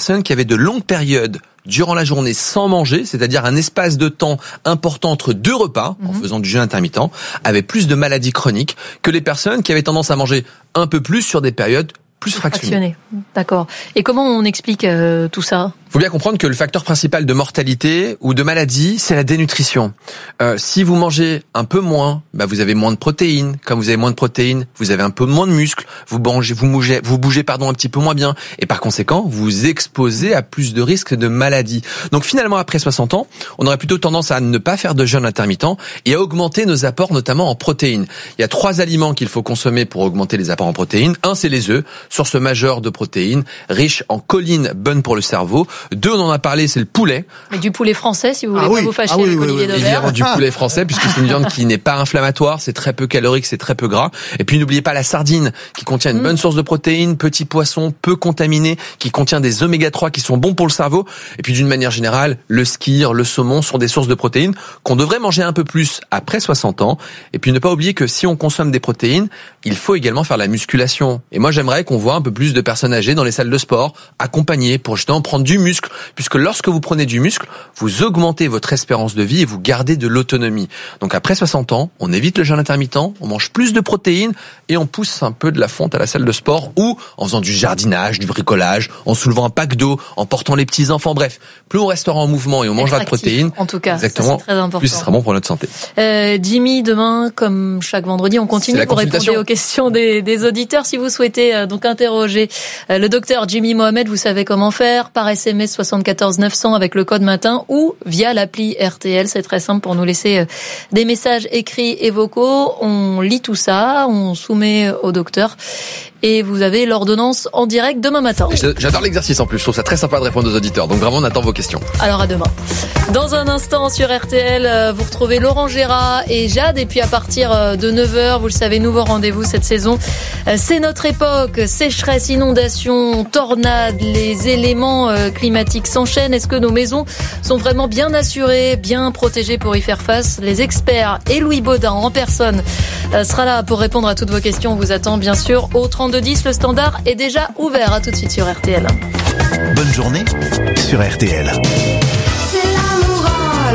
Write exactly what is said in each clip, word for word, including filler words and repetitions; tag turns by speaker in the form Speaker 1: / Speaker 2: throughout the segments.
Speaker 1: personnes qui avaient de longues périodes durant la journée sans manger, c'est-à-dire un espace de temps important entre deux repas, mmh. en faisant du jeûne intermittent, avaient plus de maladies chroniques que les personnes qui avaient tendance à manger un peu plus sur des périodes plus fractionnées.
Speaker 2: D'accord. Et comment on explique euh, tout ça ?
Speaker 1: Il faut bien comprendre que le facteur principal de mortalité ou de maladie, c'est la dénutrition. Euh, si vous mangez un peu moins, bah vous avez moins de protéines. Comme vous avez moins de protéines, vous avez un peu moins de muscles. Vous mangez, vous bougez, vous bougez pardon un petit peu moins bien, et par conséquent, vous vous exposez à plus de risques de maladie. Donc finalement, après soixante ans, on aurait plutôt tendance à ne pas faire de jeûne intermittent et à augmenter nos apports, notamment en protéines. Il y a trois aliments qu'il faut consommer pour augmenter les apports en protéines. Un, c'est les œufs, source majeure de protéines, riche en choline, bonne pour le cerveau. Deux, on en a parlé, c'est le poulet.
Speaker 2: Et du poulet français, si vous voulez
Speaker 1: ah
Speaker 2: pas
Speaker 1: oui.
Speaker 2: vous fâcher
Speaker 1: ah oui,
Speaker 2: avec
Speaker 1: oui,
Speaker 2: Olivier
Speaker 1: oui,
Speaker 2: Dauvert.
Speaker 1: Évidemment du poulet français, puisque c'est une viande qui n'est pas inflammatoire, c'est très peu calorique, c'est très peu gras. Et puis n'oubliez pas la sardine, qui contient une mmh. bonne source de protéines, petit poisson, peu contaminé, qui contient des oméga trois qui sont bons pour le cerveau. Et puis d'une manière générale, le skir, le saumon sont des sources de protéines qu'on devrait manger un peu plus après soixante ans. Et puis ne pas oublier que si on consomme des protéines, il faut également faire la musculation. Et moi j'aimerais qu'on voit un peu plus de personnes âgées dans les salles de sport, accompagnées pour justement prendre du muscle, puisque lorsque vous prenez du muscle, vous augmentez votre espérance de vie et vous gardez de l'autonomie. Donc après soixante ans, on évite le jeûne intermittent, on mange plus de protéines et on pousse un peu de la fonte à la salle de sport ou en faisant du jardinage, du bricolage, en soulevant un pack d'eau, en portant les petits enfants. Bref, plus on restera en mouvement et on mangera de protéines,
Speaker 2: en tout cas,
Speaker 1: exactement,
Speaker 2: ça, c'est très important.
Speaker 1: Plus ce sera bon pour notre santé.
Speaker 2: Euh, Jimmy, demain, comme chaque vendredi, on continue pour répondre aux questions des, des auditeurs. Si vous souhaitez euh, donc interroger euh, le docteur Jimmy Mohamed, vous savez comment faire, par S M S soixante-quatorze neuf cents avec le code matin ou via l'appli R T L. C'est très simple pour nous laisser euh, des messages écrits et vocaux. On lit tout ça, on soumet au docteur et vous avez l'ordonnance en direct demain matin.
Speaker 1: J'adore l'exercice en plus, je trouve ça très sympa de répondre aux auditeurs. Donc vraiment, on attend vos questions.
Speaker 2: Alors à demain. Dans un instant sur R T L, vous retrouvez Laurent Gérard et Jade. Et puis à partir de neuf heures, vous le savez, nouveau rendez-vous cette saison. C'est notre époque, sécheresse, inondation, tornades, les éléments climatiques s'enchaînent. Est-ce que nos maisons sont vraiment bien assurées, bien protégées pour y faire face? Les experts et Louis Baudin en personne sera là pour répondre à toutes vos questions. On vous attend bien sûr au trente-deux dix. Le standard est déjà ouvert. À tout de suite sur R T L.
Speaker 3: Bonne journée sur R T L.
Speaker 4: C'est l'amour à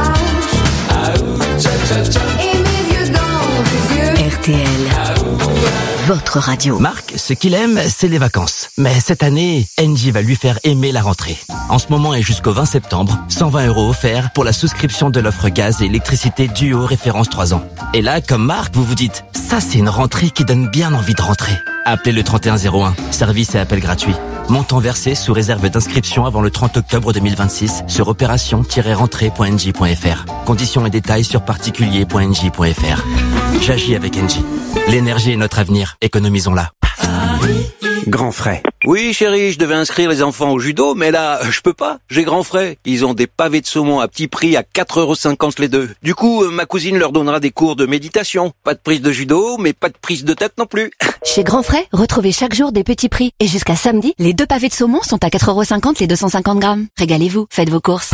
Speaker 4: la plage. Et mes yeux dans tes yeux.
Speaker 5: R T L. Votre radio.
Speaker 6: Marc, ce qu'il aime, c'est les vacances. Mais cette année, Engie va lui faire aimer la rentrée. En ce moment et jusqu'au vingt septembre, cent vingt euros offerts pour la souscription de l'offre gaz et électricité Duo référence trois ans. Et là, comme Marc, vous vous dites, ça c'est une rentrée qui donne bien envie de rentrer. Appelez le trente et un zéro un, service et appel gratuit. Montant versé sous réserve d'inscription avant le trente octobre deux mille vingt-six sur opération tiret rentrée point engie point f r. Conditions et détails sur particulier point engie point f r. J'agis avec Engie. L'énergie est notre avenir, économisons-la.
Speaker 7: Grand frais. Oui, chérie, je devais inscrire les enfants au judo, mais là, je peux pas. J'ai grand frais. Ils ont des pavés de saumon à petit prix à quatre euros cinquante les deux. Du coup, ma cousine leur donnera des cours de méditation. Pas de prise de judo, mais pas de prise de tête non plus.
Speaker 5: Chez Grand Frais, retrouvez chaque jour des petits prix. Et jusqu'à samedi, les deux pavés de saumon sont à quatre euros cinquante les deux cent cinquante grammes. Régalez-vous, faites vos courses.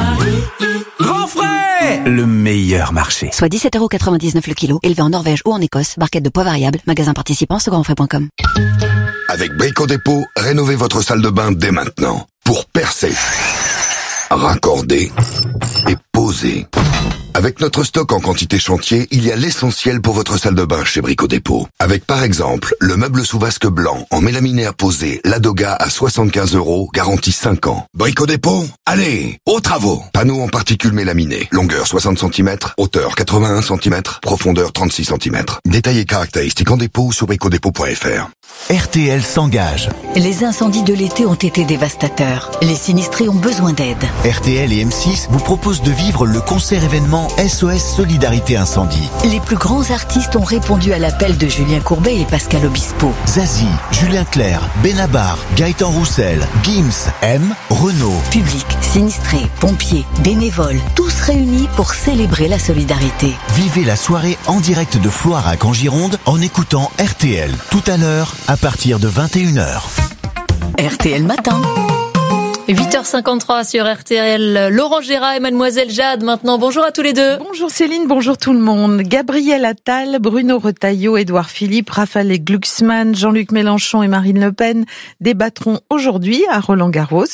Speaker 3: Grand frais, le meilleur marché.
Speaker 5: Soit dix-sept euros quatre-vingt-dix-neuf le kilo, élevé en Norvège ou en Écosse. Barquette de poids variable. Magasin participant sur grand frais point com.
Speaker 8: Avec Brico Dépôt, rénovez votre salle de bain dès maintenant. Pour percer, raccorder et poser. Avec notre stock en quantité chantier, il y a l'essentiel pour votre salle de bain chez Brico Dépôt. Avec par exemple, le meuble sous vasque blanc en mélaminaire posé Ladoga à soixante-quinze euros, garantie cinq ans. Brico Dépôt, allez, aux travaux. Panneaux en particules mélaminées, longueur soixante centimètres, hauteur quatre-vingt-un centimètres, profondeur trente-six centimètres. Détails et caractéristiques en dépôt sur brico dépôt point f r.
Speaker 3: R T L s'engage.
Speaker 5: Les incendies de l'été ont été dévastateurs. Les sinistrés ont besoin d'aide.
Speaker 3: R T L et M six vous proposent de vivre le concert événement S O S Solidarité Incendie.
Speaker 5: Les plus grands artistes ont répondu à l'appel de Julien Courbet et Pascal Obispo.
Speaker 3: Zazie, Julien Clerc, Benabar, Gaëtan Roussel, Gims, M, Renaud.
Speaker 5: Public, sinistrés, pompiers, bénévoles, tous réunis pour célébrer la solidarité.
Speaker 3: Vivez la soirée en direct de Floirac en Gironde en écoutant R T L. Tout à l'heure, à partir de vingt et une heures.
Speaker 5: R T L Matin.
Speaker 2: huit heures cinquante-trois sur R T L. Laurent Gérard et Mademoiselle Jade maintenant. Bonjour à tous les deux.
Speaker 9: Bonjour Céline, bonjour tout le monde. Gabriel Attal, Bruno Retailleau, Édouard Philippe, Raphaël Glucksmann, Jean-Luc Mélenchon et Marine Le Pen débattront aujourd'hui à Roland-Garros.